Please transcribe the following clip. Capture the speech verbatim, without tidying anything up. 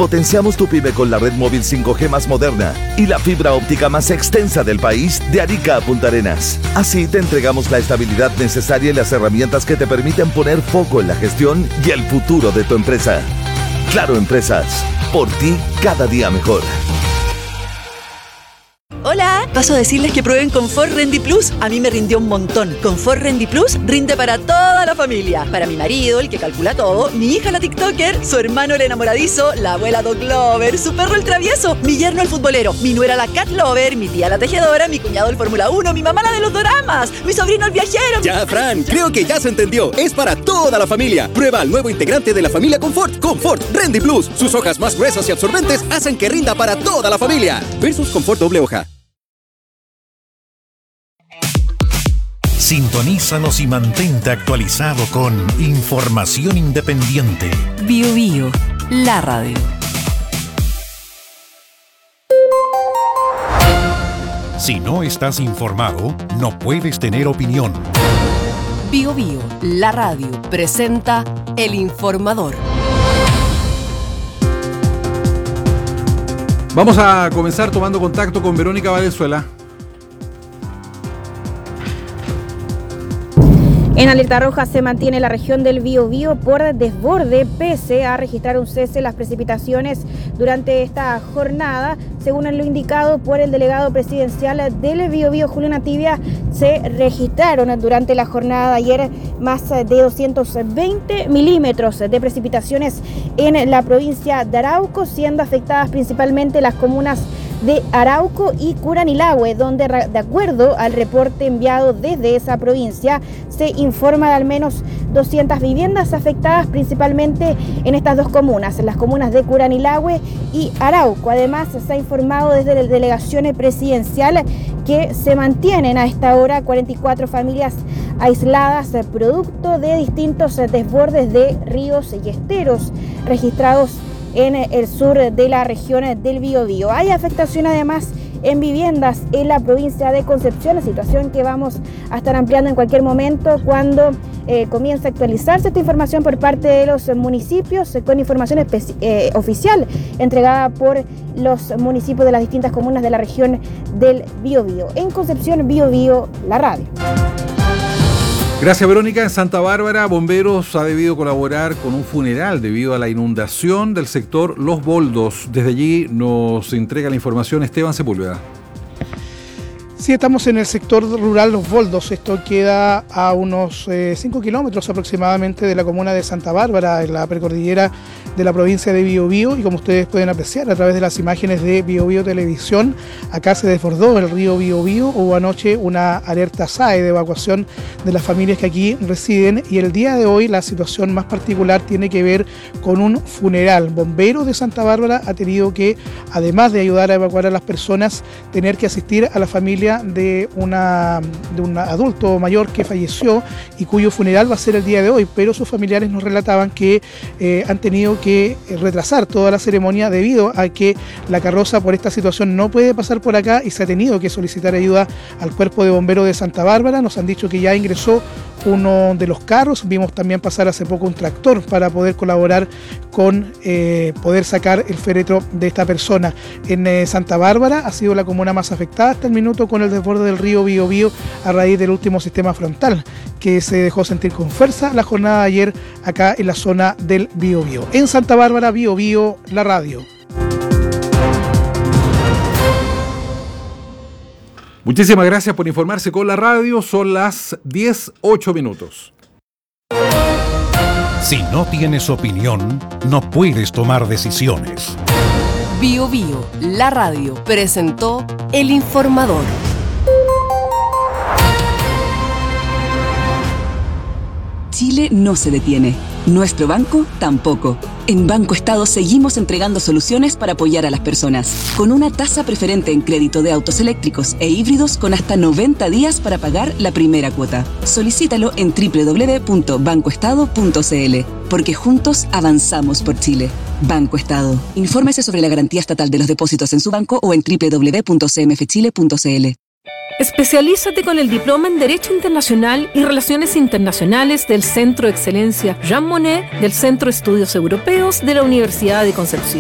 Potenciamos tu pyme con la red móvil cinco G más moderna y la fibra óptica más extensa del país, de Arica a Punta Arenas. Así te entregamos la estabilidad necesaria y las herramientas que te permiten poner foco en la gestión y el futuro de tu empresa. Claro Empresas, por ti cada día mejor. Hola, paso a decirles que prueben Confort Rendy Plus. A mí me rindió un montón. Confort Rendy Plus rinde para toda la familia. Para mi marido, el que calcula todo, mi hija la TikToker, su hermano el enamoradizo, la abuela Dog Lover, su perro el travieso, mi yerno el futbolero, mi nuera la Cat Lover, mi tía la tejedora, mi cuñado el Fórmula uno, mi mamá la de los doramas, mi sobrino el viajero. Ya, Fran, creo que ya se entendió. Es para toda la familia. Prueba el nuevo integrante de la familia Confort, Confort Rendy Plus. Sus hojas más gruesas y absorbentes hacen que rinda para toda la familia. Versus Confort doble hoja. Sintonízanos y mantente actualizado con información independiente. Bio Bio, la radio. Si no estás informado, no puedes tener opinión. Bio Bio, la radio, presenta El Informador. Vamos a comenzar tomando contacto con Verónica Valenzuela. En alerta roja se mantiene la región del Biobío por desborde, pese a registrar un cese en las precipitaciones durante esta jornada. Según lo indicado por el delegado presidencial del Biobío, Julio Nativia, se registraron durante la jornada de ayer más de doscientos veinte milímetros de precipitaciones en la provincia de Arauco, siendo afectadas principalmente las comunas de Arauco y Curanilahue, donde de acuerdo al reporte enviado desde esa provincia se informa de al menos doscientas viviendas afectadas principalmente en estas dos comunas, en las comunas de Curanilahue y Arauco. Además se ha informado desde la delegación presidencial que se mantienen a esta hora cuarenta y cuatro familias aisladas producto de distintos desbordes de ríos y esteros registrados en el sur de la región del Biobío. Hay afectación además en viviendas en la provincia de Concepción, la situación que vamos a estar ampliando en cualquier momento cuando eh, comience a actualizarse esta información por parte de los municipios, eh, con información especi- eh, oficial entregada por los municipios de las distintas comunas de la región del Biobío. En Concepción, Biobío, la radio. Gracias, Verónica. En Santa Bárbara, bomberos ha debido colaborar con un funeral debido a la inundación del sector Los Boldos. Desde allí nos entrega la información Esteban Sepúlveda. Sí, estamos en el sector rural Los Boldos. Esto queda a unos cinco eh, kilómetros aproximadamente de la comuna de Santa Bárbara, en la precordillera de la provincia de Biobío. Y como ustedes pueden apreciar a través de las imágenes de Biobío Televisión, acá se desbordó el río Biobío. Hubo anoche una alerta S A E de evacuación de las familias que aquí residen. Y el día de hoy la situación más particular tiene que ver con un funeral. Bomberos de Santa Bárbara ha tenido que, además de ayudar a evacuar a las personas, tener que asistir a la familia de, una, de un adulto mayor que falleció y cuyo funeral va a ser el día de hoy, pero sus familiares nos relataban que eh, han tenido que retrasar toda la ceremonia debido a que la carroza por esta situación no puede pasar por acá y se ha tenido que solicitar ayuda al cuerpo de bomberos de Santa Bárbara. Nos han dicho que ya ingresó uno de los carros, vimos también pasar hace poco un tractor para poder colaborar con eh, poder sacar el féretro de esta persona. En eh, Santa Bárbara ha sido la comuna más afectada hasta el minuto con el desborde del río Biobío a raíz del último sistema frontal que se dejó sentir con fuerza la jornada de ayer acá en la zona del Biobío. En Santa Bárbara, Biobío, la radio. Muchísimas gracias por informarse con la radio. Son las diez, ocho minutos. Si no tienes opinión, no puedes tomar decisiones. Bio Bio, la radio, presentó El Informador. Chile no se detiene. Nuestro banco tampoco. En Banco Estado seguimos entregando soluciones para apoyar a las personas, con una tasa preferente en crédito de autos eléctricos e híbridos con hasta noventa días para pagar la primera cuota. Solicítalo en doble u doble u doble u punto banco estado punto c l, porque juntos avanzamos por Chile. Banco Estado. Infórmese sobre la garantía estatal de los depósitos en su banco o en doble u doble u doble u punto c m f chile punto c l. Especialízate con el diploma en Derecho Internacional y Relaciones Internacionales del Centro de Excelencia Jean Monnet del Centro de Estudios Europeos de la Universidad de Concepción.